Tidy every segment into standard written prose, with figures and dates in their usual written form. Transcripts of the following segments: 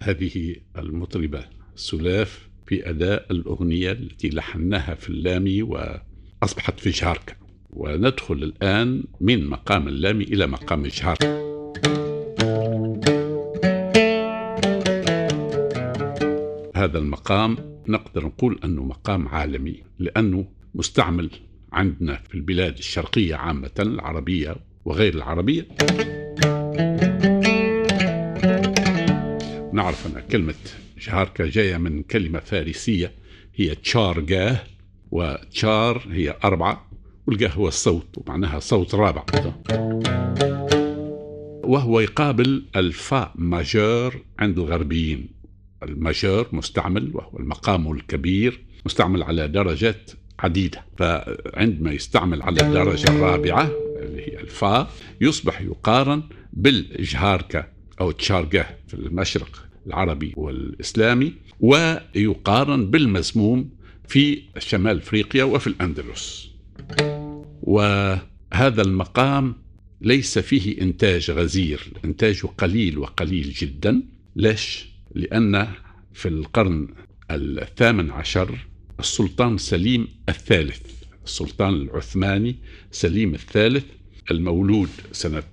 هذه المطربة سلاف في أداء الأغنية التي لحناها في اللامي وأصبحت في جهاركا. وندخل الآن من مقام اللامي إلى مقام جهاركا. هذا المقام نقدر نقول أنه مقام عالمي، لأنه مستعمل عندنا في البلاد الشرقية عامة، العربية وغير العربية. نعرف أن كلمة جهاركا جاية من كلمة فارسية هي تشارجاه، وتشار هي 4، والجاه هو الصوت ومعناها صوت رابع، وهو يقابل الفا ماجور عند الغربيين. الماجور مستعمل وهو المقام الكبير، مستعمل على درجات عديدة، فعندما يستعمل على الدرجة الرابعة اللي هي الفا يصبح يقارن بالجهاركا أو تشارجاه في المشرق العربي والإسلامي، ويقارن بالمزموم في شمال أفريقيا وفي الأندلس. وهذا المقام ليس فيه إنتاج غزير، إنتاجه قليل وقليل جدا. ليش؟ لأن في القرن 18 السلطان سليم الثالث، السلطان العثماني سليم الثالث، المولود سنة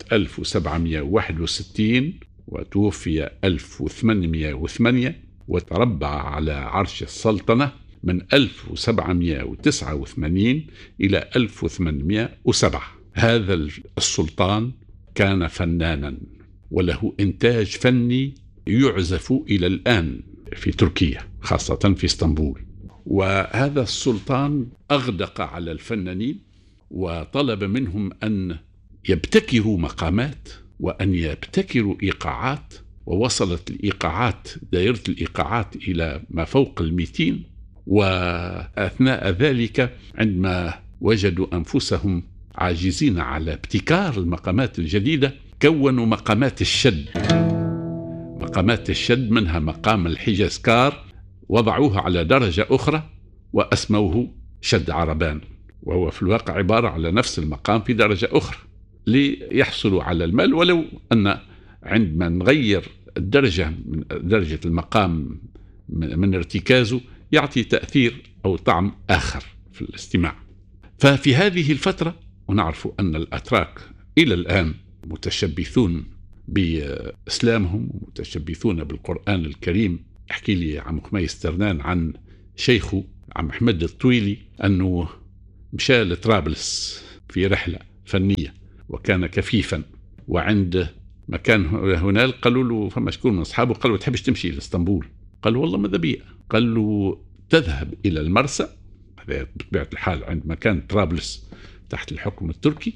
1761 وتوفي 1808، وتربع على عرش السلطنة من 1789 إلى 1807. هذا السلطان كان فنانا وله إنتاج فني يعزف إلى الآن في تركيا، خاصة في اسطنبول. وهذا السلطان أغدق على الفنانين وطلب منهم أن يبتكروا مقامات وأن يبتكروا إيقاعات، ووصلت الإيقاعات، دائرة الإيقاعات إلى ما فوق 200. وأثناء ذلك عندما وجدوا أنفسهم عاجزين على ابتكار المقامات الجديدة كونوا مقامات الشد. مقامات الشد منها مقام الحجازكار، وضعوه على درجة أخرى وأسموه شد عربان، وهو في الواقع عبارة على نفس المقام في درجة أخرى ليحصلوا على المال، ولو أن عندما نغير الدرجة من درجة المقام من ارتكازه يعطي تأثير أو طعم آخر في الاستماع. ففي هذه الفترة، ونعرف أن الأتراك إلى الآن متشبثون بإسلامهم ومتشبثون بالقرآن الكريم. احكي لي عم خميس ترنان عن شيخه عم أحمد الطويلي أنه مشى لطرابلس في رحلة فنية وكان كفيفا، وعند مكان هناك قالوا له فما شكون من أصحابه قالوا تحبش تمشي لإسطنبول؟ قال والله ماذا بيا. قال له تذهب إلى المرسى، هذا بطبيعة الحال عند مكان طرابلس تحت الحكم التركي،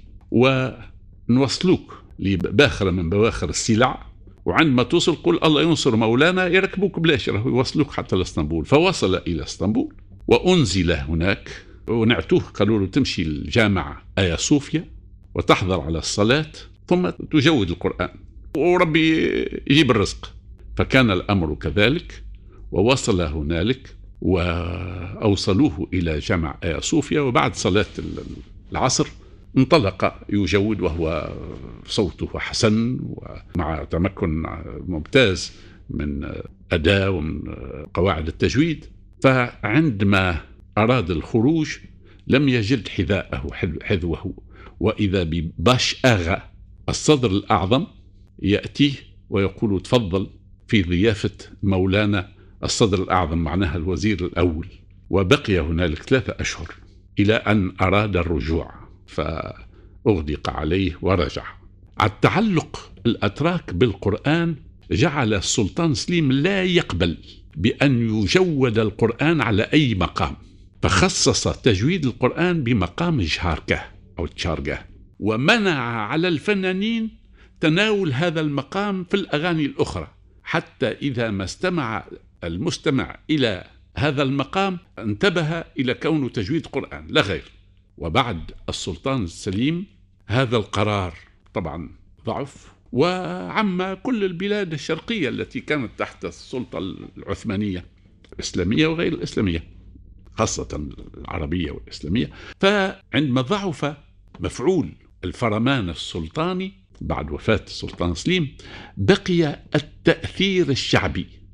ونوصلوك لباخرة من بواخر السلع، وعندما توصل قل الله ينصر مولانا، يركبوك بلاش يوصلوك حتى لإسطنبول. فوصل إلى إسطنبول وأنزل هناك، ونعتوه قالوا له تمشي الجامعة آيا صوفيا وتحضر على الصلاة ثم تجود القرآن وربي يجيب الرزق. فكان الأمر كذلك، ووصل هنالك وأوصلوه إلى جامع آيا صوفيا، وبعد صلاة العصر انطلق يجود وهو صوته حسن ومع تمكن ممتاز من أداء ومن قواعد التجويد. فعندما أراد الخروج لم يجد حذوه، وإذا بباش آغا الصدر الأعظم يأتيه ويقول تفضل في ضيافة مولانا الصدر الأعظم، معناها الوزير الأول. وبقي هنالك 3 أشهر إلى أن أراد الرجوع، فأغدق عليه ورجع. التعلق الأتراك بالقرآن جعل السلطان سليم لا يقبل بأن يجود القرآن على أي مقام، فخصص تجويد القرآن بمقام جهاركاه أو تشارجاه، ومنع على الفنانين تناول هذا المقام في الأغاني الأخرى، حتى إذا ما استمع المستمع إلى هذا المقام انتبه إلى كونه تجويد قرآن لا غير. وبعد السلطان السليم هذا القرار طبعا ضعف، وعم كل البلاد الشرقية التي كانت تحت السلطة العثمانية الإسلامية وغير الإسلامية، خاصة العربية والإسلامية. فعندما ضعف مفعول الفرمان السلطاني بعد وفاة السلطان سليم، بقي التأثير الشعبي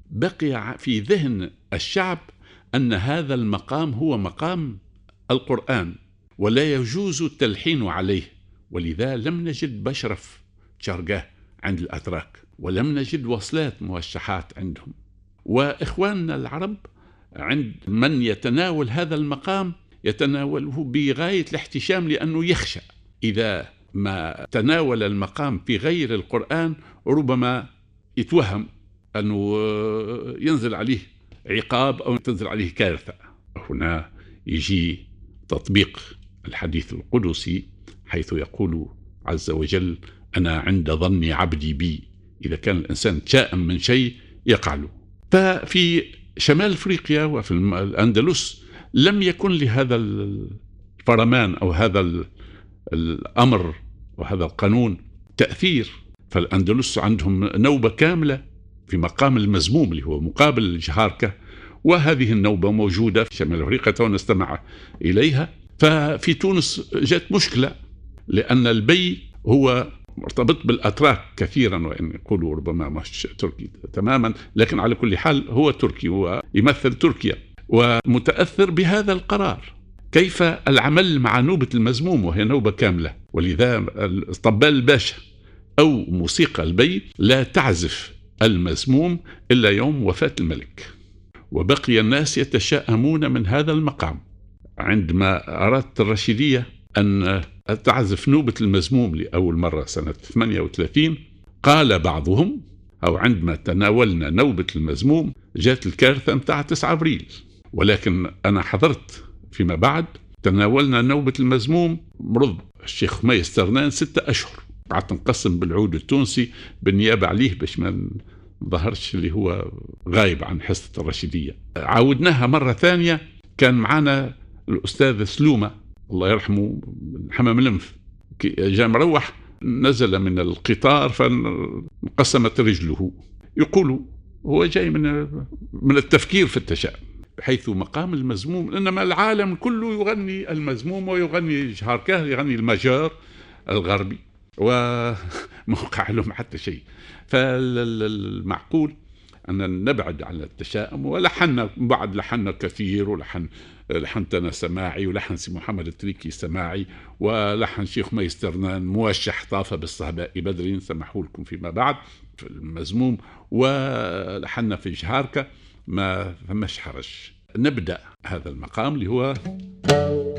بقي في ذهن الشعب أن هذا المقام هو مقام القرآن ولا يجوز التلحين عليه، ولذا لم نجد بشرف شرقاه عند الأتراك، ولم نجد وصلات موشحات عندهم. وإخواننا العرب عند من يتناول هذا المقام يتناوله بغاية الاحتشام، لأنه يخشى إذا ما تناول المقام في غير القرآن ربما يتوهم أنه ينزل عليه عقاب أو تنزل عليه كارثة. هنا يجي تطبيق الحديث القدسي حيث يقول عز وجل: أنا عند ظن عبدي بي، إذا كان الإنسان شائم من شيء يقع له. ففي شمال أفريقيا وفي الأندلس لم يكن لهذا الفرمان أو هذا الأمر وهذا القانون تأثير. فالأندلس عندهم نوبة كاملة في مقام المزموم اللي هو مقابل الجهاركة، وهذه النوبة موجودة في شمال أفريقيا ونستمع إليها. ففي تونس جاءت مشكلة، لأن البي هو مرتبط بالأتراك كثيرا، وإن يقولوا ربما مش تركي تماما، لكن على كل حال هو تركي ويمثل تركيا ومتأثر بهذا القرار. كيف العمل مع نوبة المزموم وهي نوبة كاملة؟ ولذا طبال الباشا أو موسيقى البي لا تعزف المزموم إلا يوم وفاة الملك. وبقي الناس يتشائمون من هذا المقام. عندما أرادت الرشيدية أن تعزف نوبة المزموم لأول مرة سنة 38، قال بعضهم، أو عندما تناولنا نوبة المزموم جاءت الكارثة متاع 9 أبريل، ولكن أنا حضرت فيما بعد تناولنا نوبة المزموم مرض الشيخ ميس ترنان 6 أشهر، بعد تنقسم بالعود التونسي بالنيابة عليه باش ما ظهرش اللي هو غايب عن حصة الرشيدية. عاودناها مرة ثانية، كان معنا الأستاذ سلومة الله يرحمه من حمام الأنف، جاء مروح نزل من القطار فانقسمت رجله. يقولوا هو جاي من التفكير في التشاؤم، حيث مقام المزموم، إنما العالم كله يغني المزموم ويغني جهاركاه، يغني المجار الغربي وموقع لهم حتى شيء. فالمعقول أن نبعد عن التشاؤم. ولحنا بعد لحنا كثير، لحنت أنا سماعي، ولحن سي محمد التريكي سماعي، ولحن شيخ ميس ترنان موشح طاف بالصهباء بدرين سمحوا لكم فيما بعد في المزموم، ولحنا في جهاركة، ما فماش حرج. نبدأ هذا المقام اللي هو